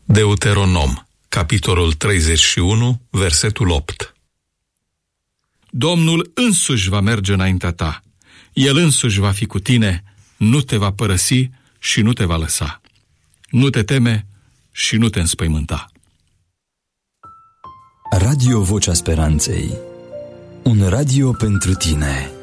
Deuteronom, capitolul 31, versetul 8. Domnul însuși va merge înaintea ta. El însuși va fi cu tine, nu te va părăsi și nu te va lăsa. Nu te teme și nu te înspăimânta. Radio Vocea Speranței. Un radio pentru tine.